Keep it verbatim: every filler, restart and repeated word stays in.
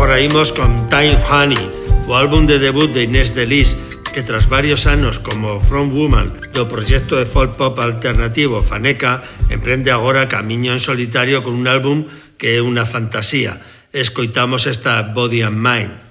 Agora imos con Time Honey, o álbum de debut de Inés de Lis, que tras varios anos como frontwoman do proxecto de folk pop alternativo Faneca, emprende agora camiño en solitario con un álbum que é unha fantasía. Escoitamos esta Body and Mind.